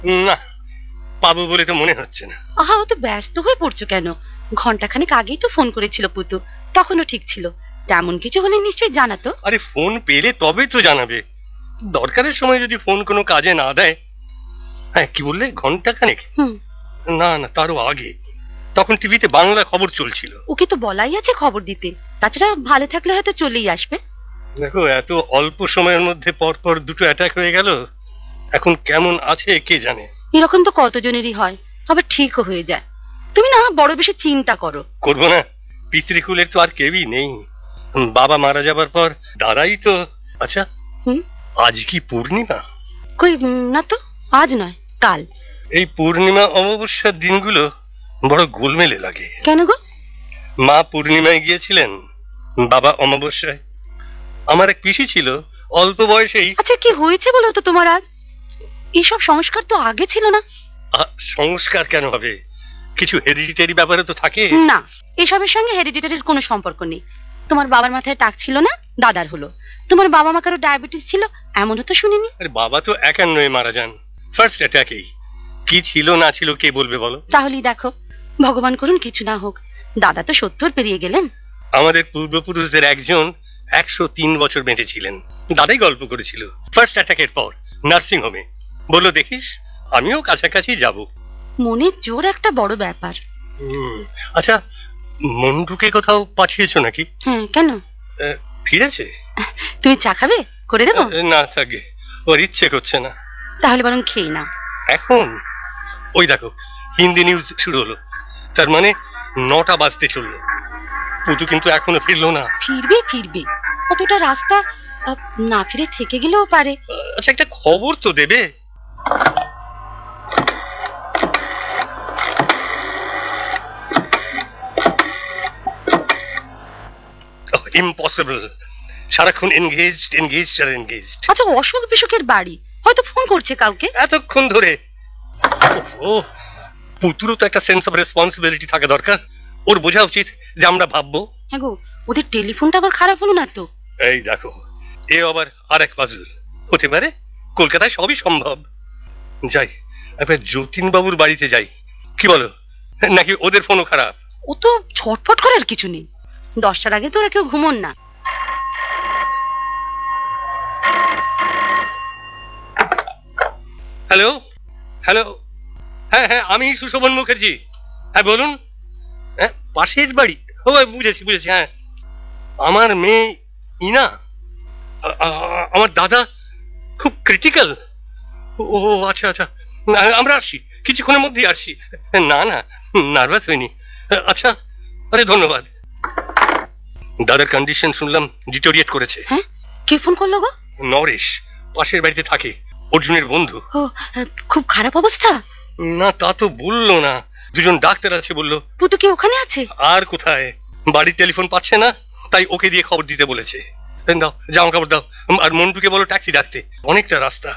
না, পাবো বলে তো মনে হচ্ছে না। আহা, ও তো ব্যস্ত হয়ে পড়ছো কেন? ঘন্টাখানেক আগেই তো ফোন করেছিল পুতু, তখনও ঠিক ছিল। তেমন কিছু হলে নিশ্চয়ই জানাতো। আরে ফোন পেলে তবে তো জানাবে। দরকারের সময় যদি ফোন কোনো কাজে না দেয়। হ্যাঁ, কি বললে, ঘন্টা খানেক? না না, তারও আগে। তখন টিভিতে বাংলা খবর চলছিল। ওকে তো বলাই আছে খবর দিতে, তাছাড়া ভালো থাকলে হয়তো চলেই আসবে। দেখো, এত অল্প সময়ের মধ্যে পরপর দুটো অ্যাটাক হয়ে গেল। এখন কেমন আছে কে জানে। এরকম তো কতজনেরই হয়, আবার ঠিকও হয়ে যায়। তুমি না বড় বেশি চিন্তা করো। করবো না? পিতৃকুলের তো আর কেউই নেই। বাবা মারা যাবার পর দাদাই তো। আচ্ছা, আজ কি পূর্ণিমা? কই না তো, আজ নয়, কাল। এই পূর্ণিমা অমাবস্যার দিনগুলো বড় গোলমেলে লাগে। কেন গো? মা পূর্ণিমায় গিয়েছিলেন, বাবা অমাবস্যায়। আমার এক পিসি ছিল, অল্প বয়সেই। আচ্ছা, কি হয়েছে বলো তো তোমার আজ? এইসব সংস্কার তো আগে ছিল না। সংস্কার কেন হবে? কিছু হেরিডিটারি ব্যাপারে তো থাকে। না, এসবের সঙ্গে হেরিডিটারির কোনো সম্পর্ক নেই। তোমার বাবার মাথায় টাক ছিল না, দাদার হলো। তোমার বাবা মা কারো ডায়াবেটিস ছিল, এমনও তো শুনিনি। আরে বাবা তো 51 মারা যান, ফার্স্ট অ্যাটাকেই। কি ছিল না ছিল কে বলবে বলো? তাহলেই দেখো, ভগবান করুন কিছু না হোক। দাদা তো 70 পেরিয়ে গেলেন। আমাদের পূর্বপুরুষদের একজন 103 বছর বেঁচে ছিলেন। দাদাই গল্প করেছিল, ফার্স্ট অ্যাটাকের পর নার্সিং হোমে। বললো দেখিস, আমিও কাছাকাছি যাব। মনের জোর একটা বড় ব্যাপার। আচ্ছা, মন্টুকে কোথাও পাঠিয়েছো নাকি? হ্যাঁ, কেন? ফিরেছে? তুমি চা খাবে? করে দেবো? না থাকে, ওর ইচ্ছে করছে না। তাহলে বরং খেয়ে নাও। এখন ওই দেখো, হিন্দি নিউজ শুরু হলো। তার মানে 9টা বাজতে চললো। পুতু কিন্তু এখনো ফিরলো না। ফিরবে ফিরবে, অতটা রাস্তা না ফিরে থেকে গেলেও পারে। আচ্ছা, একটা খবর তো দেবে। ইম্পসিবল, সারাক্ষণ এনগেজড। আচ্ছা, অসুখ বিসুখের বাড়ি, হয়তো ফোন করছে কাউকে এতক্ষণ ধরে। ও, পুতুরও তো একটা সেন্স অফ রেসপন্সিবিলিটি থাকা দরকার। ওর বোঝা উচিত যে আমরা ভাববো। হ্যাঁ গো, ওদের টেলিফোনটা আবার খারাপ হলো না তো? এই দেখো, এ আবার আরেক পাজল হতে পারে। কলকাতায় সবই সম্ভব। যাই, একবার যতীন বাবুর বাড়িতে যাই। কি বলো? নাকি ওদের ফোনও খারাপ? ও তো ছটফট করার কিছু নেই। 10টার আগে তো ওরা কেউ ঘুমোন না। হ্যালো হ্যালো, হ্যাঁ হ্যাঁ, আমি সুশোভন মুখার্জি। হ্যাঁ বলুন। হ্যাঁ, পাশের বাড়ি। ও বুঝেছি। হ্যাঁ, আমার মেয়ে ইনা, আমার দাদা খুব ক্রিটিক্যাল। ও আচ্ছা, আমরা আসছি, কিছুক্ষণের মধ্যেই আসছি। না নার্ভাস হয়নি। আচ্ছা, আরে ধন্যবাদ। দাদার কন্ডিশন শুনলাম ডিটোরিয়েট করেছে। হ্যাঁ, কে ফোন করলো গো? নরেশ, পাশের বাড়িতে থাকে, অর্জুনের বন্ধু। ও, খুব খারাপ অবস্থা? না, তা তো বললো না। দুজন ডাক্তার আছে বললো। পুতু কি ওখানে আছে? আর কোথায়, বাড়ির টেলিফোন পাচ্ছে না, তাই ওকে দিয়ে খবর দিতে বলেছে। দাও, জামা কাপড় দাও, আর মন্টুকে বলো ট্যাক্সি ডাকতে, অনেকটা রাস্তা।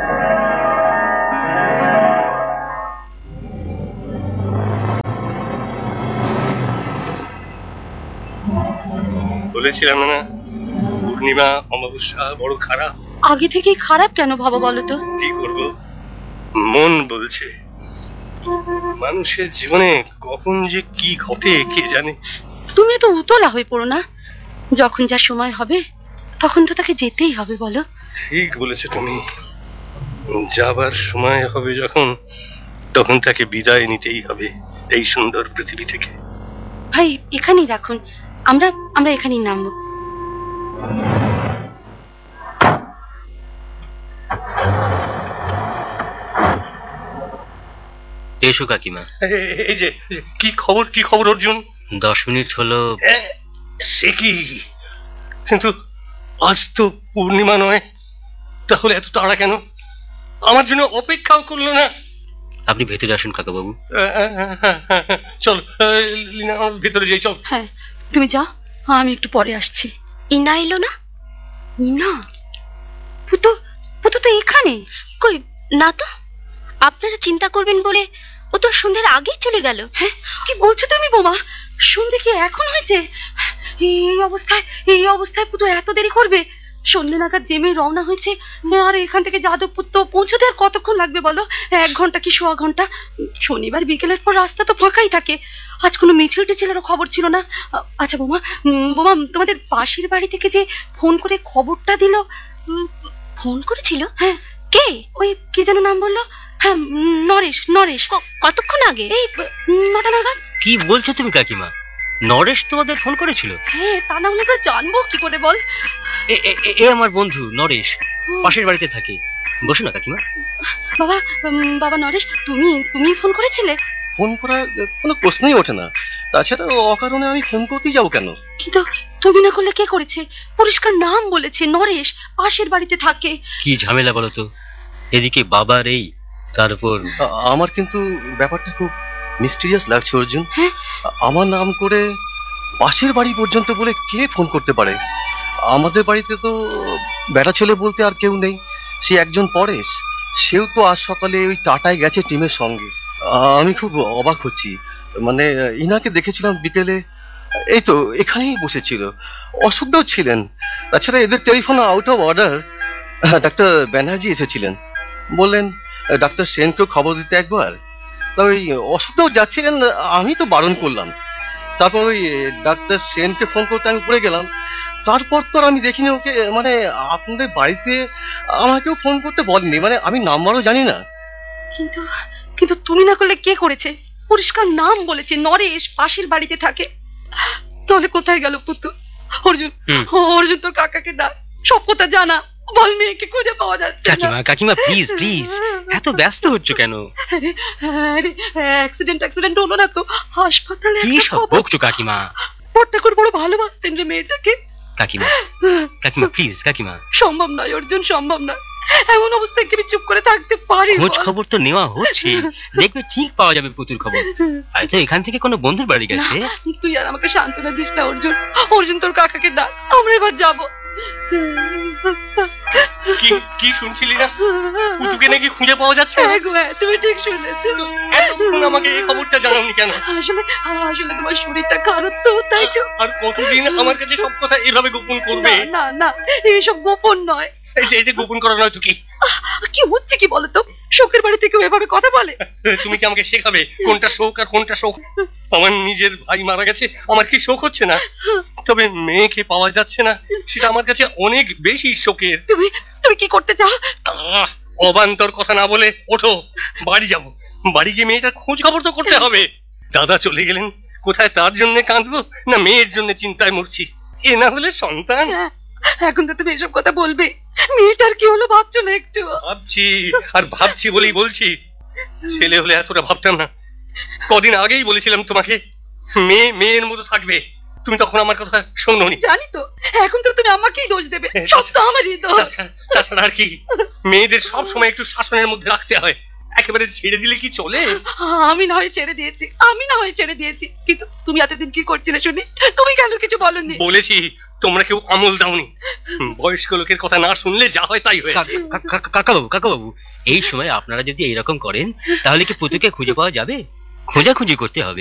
বলেছিলাম না পূর্ণিমা অমাবস্যা বড় খারাপ। আগে থেকেই খারাপ কেন ভাবো বলো তো? কি করব, মন বলছে। মানুষের জীবনে কখন যে কি ঘটে কে জানে। তুমি তো উতলা হয়ে পড়ো না। যখন যা সময় হবে তখন তো তাকে যেতেই হবে, বলো? ঠিক বলেছো তুমি। যাবার সময় হবে যখন, তখন তাকে বিদায় নিতেই হবে এই সুন্দর পৃথিবী থেকে। ভাই, এখানেই রাখুন, আমরা এখানেই নামবো। এসো কাকিমা। এই যে, কি খবর অর্জুন? 10 মিনিট হলো। সে কি? কিন্তু আজ তো পূর্ণিমা নয়, তাহলে এত তাড়া কেন? আমার জন্য অপেক্ষাও করলো না। আপনি ভেতরে আসুন কাকাবাবু। চল লীনা, ভেতরে যাই, চল। হ্যাঁ, তুমি যাও, আমি একটু পরে আসছি। ইনা এলো না? ইনা? পুতু তো এখানে। কই না তো, আপনারা চিন্তা করবেন বলে ও তো সন্ধ্যার আগেই চলে গেল। হ্যাঁ, কি বলছো তুমি বোমা? সন্ধ্যে কি এখন হয়েছে? এই অবস্থায় পুতু এত দেরি করবে? সন্ধ্যে নাগাদ জেমে রওনা হয়েছে, আর এখান থেকে যাদবপুর তো পৌঁছতে আর কতক্ষণ লাগবে বলো? 1 ঘন্টা কি সোয়া ঘন্টা। শনিবার বিকেলের পর রাস্তা তো ফাঁকাই থাকে। আজ কোনো মিছিল টিছিলেরও খবর ছিল না। আচ্ছা বোমা, বোমা, তোমাদের পাশের বাড়ি থেকে যে ফোন করে খবরটা দিল। ফোন করেছিল? হ্যাঁ। কে? ওই কি যেন নাম বললো? হ্যাঁ, নরেশ। নরেশ। কতক্ষণ আগে? এই 9টা নাগাদ। কি বলছো তুমি কাকিমা? নরেশ তোমাদের ফোন করেছিল? হ্যাঁ, তা না হলে আমরা জানবো কি করে বল? এ আমার বন্ধু নরেশ, পাশের বাড়িতে থাকে। বসো না কাকিমা। বাবা, বাবা নরেশ, তুমি ফোন করেছিলে? ফোন করার কোনো প্রশ্নই ওঠে না। তাছাড়া অকারণে আমি ফোন করতেই যাবো কেন? কিন্তু তুমি না করলে কে করেছে? পরিষ্কার নাম বলেছে, নরেশ, পাশের বাড়িতে থাকে। কি ঝামেলা বলো তো? এদিকে বাবার এই, তার উপর আমার কিন্তু ব্যাপারটা খুব মিস্টিরিয়াস লাগছে অর্জুন। হ্যাঁ? আমার নাম করে পাশের বাড়ি পর্যন্ত বলে কে ফোন করতে পারে? আমাদের বাড়িতে তো বেটা ছেলে বলতে আর কেউ নেই। সে একজন পরেশ, সেও তো আজ সকালে ওই টাটায় গেছে টিমের সঙ্গে। আমি খুব অবাক হচ্ছি। মানে ইনাকে দেখেছিলাম বিকেলে, এই তো এখানেই বসেছিল। অশোকদাও ছিলেন। তাছাড়া এদের telephone out of order. Doctor Banerjee এসেছিলেন, বললেন ডাক্তার সেনকেও খবর দিতে একবার। তা ওই অশোকদাও যাচ্ছিলেন, আমি তো বারণ করলাম। তারপর ওই ডাক্তার সেনকে ফোন করতে আমি পড়ে গেলাম। তারপর তো আর আমি দেখিনি ওকে। মানে আপনাদের বাড়িতে আমাকেও ফোন করতে বলেনি, মানে আমি নাম্বারও জানি না। কিন্তু কিন্তু তুমি না করলে কে করেছে? পরিষ্কার নাম বলেছে, নরেশ, পাশের বাড়িতে থাকে। তাহলে কোথায় গেল পুত্র? অর্জুন, অর্জুন, তোর কাকাকে ডাক, সব কথা জানা। বল, মেয়েকে খুঁজে পাওয়া যাচ্ছে না। কাকিমা, কাকিমা প্লিজ প্লিজ, এত ব্যস্ত হচ্ছ কেন? আরে অ্যাক্সিডেন্ট হলো না তো? হাসপাতালে কি একটা সব খবর। বকছো কাকিমা? পট্টাকুর বড় ভালোবাসতেন রে মেয়েটাকে। কাকিমা, কাকিমা প্লিজ, কাকিমা। সম্ভব নয় অর্জুন, সম্ভব নয়। এমন অবস্থায় কি আমি চুপ করে থাকতে পারি? খোঁজ খবর তো নেওয়া হচ্ছে, দেখবে ঠিক পাওয়া যাবে পুতুর খবর। হয়তো এখান থেকে কোনো বন্ধুর বাড়ি গেছে। তুই আর আমাকে সান্ত্বনা দিস না অর্জুন। অর্জুন, তোর কাকাকে ডাক, আমরা এবার যাবো। কি কি শুনছিলি না? পুতুকে নাকি খুঁজে পাওয়া যাচ্ছে না? হ্যাঁ গো, হ্যাঁ, তুমি ঠিক শুনেছো। এতক্ষণ আমাকে এই খবরটা জানাওনি কেন? আসলে আসলে তোমার শরীরটা খারাপ তো, তাই তো। আর কতদিন আমার কাছে সব কথা এভাবে গোপন করবে? না না না, এইসব গোপন নয়। এই যে গোপন করা নয় তো কি? কি হচ্ছে কি বলতো? শোকের বাড়িতে কেউ এভাবে কথা বলে? তুমি কি আমাকে শেখাবে কোনটা শোক আর কোনটা শোক? আমার নিজের ভাই মারা গেছে, আমার কি শোক হচ্ছে না? তবে মেয়েকে পাওয়া যাচ্ছে না, সেটা আমার কাছে অনেক বেশি শোকের। তুমি তুমি কি করতে চাও? অবান্তর কথা না বলে ওঠো, বাড়ি যাবো। বাড়ি গিয়ে মেয়েটার খোঁজ খবর তো করতে হবে। দাদা চলে গেলেন, কোথায় তার জন্য কাঁদবো না মেয়ের জন্য চিন্তায় মরছি। এ না হলে সন্তান। এখন তো তুমি এসব কথা বলবে। মেয়েটার কি হলো ভাবছো না একটু? ভাবছি, আর ভাবছি বলেই বলছি। ছেলে হলে এতটা ভাবতাম না। কদিন আগেই বলেছিলাম তোমাকে মেয়ে মেয়ের মতো থাকবে, তুমি তখন আমার কথা শোনোনি। জানি তো, এখন তো তুমি আমাকেই দোষ দেবে। সব তো আমারই দোষ। তাছাড়া আর কি? মেয়েদের সব সময় একটু শাসনের মধ্যে রাখতে হয়, একেবারে ছেড়ে দিলে কি চলে? আমি না হয় ছেড়ে দিয়েছি, কিন্তু তুমি এতদিন কি করছিলে শুনি? তুমি কেন কিছু বলনি? বলেছি, তোমরা কেউ আমল দাওনি। বয়স্ক লোকের কথা না শুনলে যা হয় তাই হয়েছে। কাকাবাবু, কাকাবাবু, এই সময় আপনারা যদি এইরকম করেন তাহলে কি পুতুকে খুঁজে পাওয়া যাবে? খোঁজাখুঁজি করতে হবে।